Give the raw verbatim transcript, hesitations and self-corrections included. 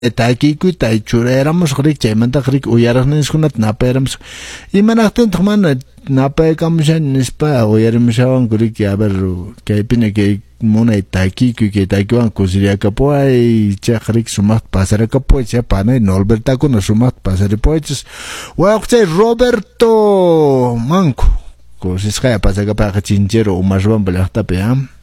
takiku taichura éramos rik chaymanta rik uyaraqninskunata napayramos imanaqtintaq mana napaykamushan nispa uyarimushawanku riki a ver kaypina kay munay takiku kay takiwan kusiriakapuay chaq rik sumaqta pasarakapuay cha panay Norbertakuna sumaqta pasaripuaychus wayuqchay Roberto Manco kusisqaya pasakapaqa chinchero umashuwanpa llaqtapi